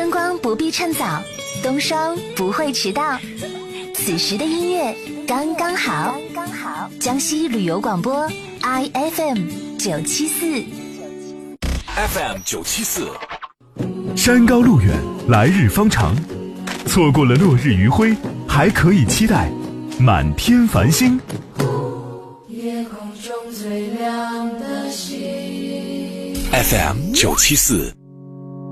春光不必趁早，冬霜不会迟到，此时的音乐刚刚好。江西旅游广播 IFM 974 FM 974， 山高路远，来日方长，错过了落日余晖，还可以期待满天繁星。 夜空中最亮的星 FM 974。